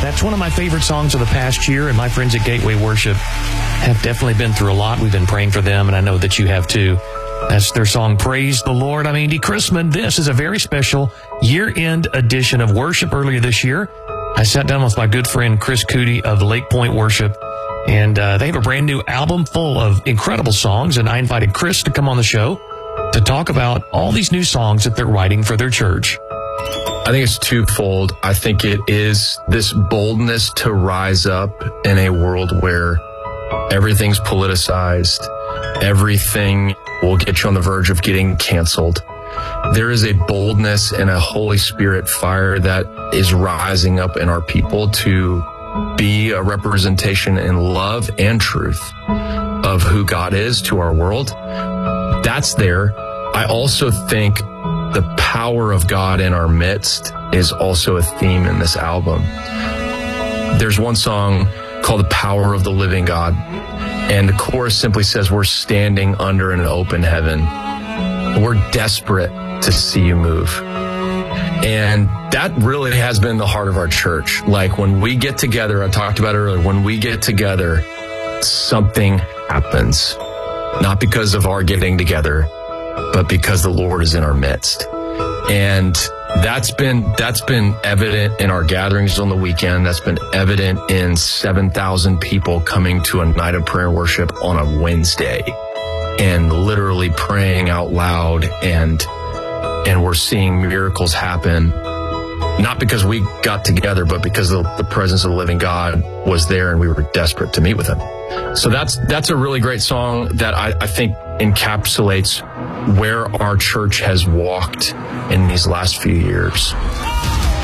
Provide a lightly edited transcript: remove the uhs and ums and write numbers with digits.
That's one of my favorite songs of the past year, and my friends at Gateway Worship have definitely been through a lot. We've been praying for them, and I know that you have too. That's their song, Praise the Lord. I'm Andy Chrisman. This is a very special year-end edition of worship. Earlier this year, I sat down with my good friend Chris Cootie of Lake Point Worship, and they have a brand new album full of incredible songs, and I invited Chris to come on the show to talk about all these new songs that they're writing for their church. I think it's twofold. I think it is this boldness to rise up in a world where everything's politicized, everything will get you on the verge of getting canceled. There is a boldness and a Holy Spirit fire that is rising up in our people to be a representation in love and truth of who God is to our world. That's there. I also think the power of God in our midst is also a theme in this album. There's one song called The Power of the Living God, and the chorus simply says, we're standing under an open heaven. We're desperate to see you move. And that really has been the heart of our church. Like when we get together, I talked about it earlier, when we get together, something happens. Not because of our getting together, but because the Lord is in our midst. And that's been evident in our gatherings on the weekend. That's been evident in 7,000 people coming to a night of prayer and worship on a Wednesday and literally praying out loud, and we're seeing miracles happen, not because we got together, but because the presence of the living God was there and we were desperate to meet with him. So that's a really great song that I think encapsulates where our church has walked in these last few years.